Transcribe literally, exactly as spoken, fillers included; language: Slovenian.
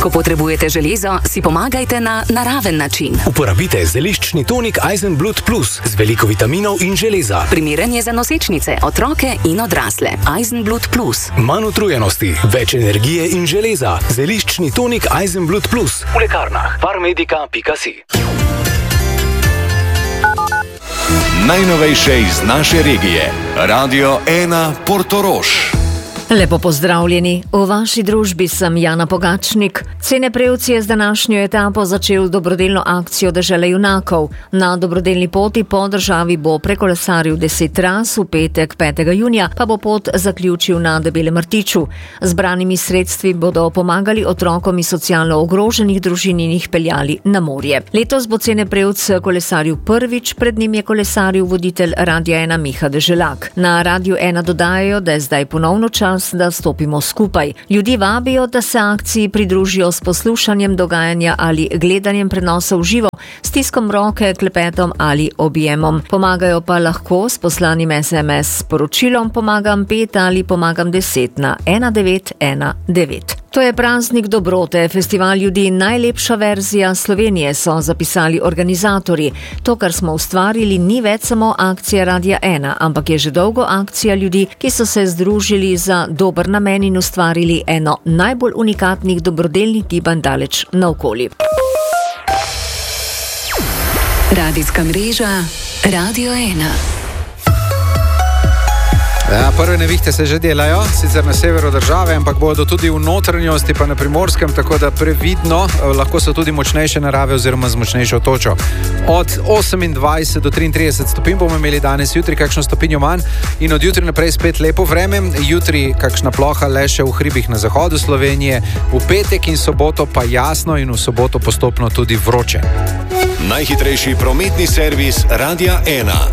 Ko potrebujete železo, si pomagajte na naraven način. Uporabite zeliščni tonik Eisenblut Plus z veliko vitaminov in železa. Primeren je za nosečnice, otroke in odrasle. Eisenblut Plus. Manj utrujenosti, več energije in železa. Zeliščni tonik Eisenblut Plus. V lekarnah farmedika pika si. Najnovejše iz naše regije. Radio ena Portorož. Lepo pozdravljeni. V vaši družbi sem Jana Pogačnik. Ceneprevc je z današnjo etapo začel dobrodelno akcijo Dežele junakov. Na dobrodelni poti po državi bo prekolesaril deset tras, v petek petega junija pa bo pot zaključil na Debelem rtiču. Zbranimi sredstvi bodo pomagali otrokom iz socialno ogroženih družin in jih peljali na morje. Letos bo Ceneprevc kolesaril prvič, pred njim je kolesaril voditelj Radia ena Miha Deželak. Na Radiu ena dodajajo, da je zdaj ponovno čas, da stopimo skupaj. Ljudi vabijo, da se akciji pridružijo s poslušanjem dogajanja ali gledanjem prenosa v živo, stiskom roke, klepetom ali objemom. Pomagajo pa lahko s poslanim es em es sporočilom pomagam pet ali pomagam deset na ena devet ena devet. To je praznik dobrote, festival ljudi najlepša verzija Slovenije, so zapisali organizatorji. To, kar smo ustvarili, ni več samo akcija Radia ena, ampak je že dolgo akcija ljudi, ki so se združili za dober namen in ustvarili eno najbolj unikatnih dobrodelnih gibanj daleč naokoli. Radijska mreža Radio ena. Ja, prve nevihte se že delajo, sicer na severu države, ampak bodo tudi v notranjosti pa na Primorskem, tako da previdno, lahko so tudi močnejše narave oziroma z močnejšo točo. Od osemindvajset do triintrideset stopinj bomo imeli danes, jutri kakšno stopinjo manj in od jutri naprej spet lepo vreme, jutri kakšna ploha le še v hribih na zahodu Slovenije, v petek in soboto pa jasno in v soboto postopno tudi vroče. Najhitrejši prometni servis Radia ena.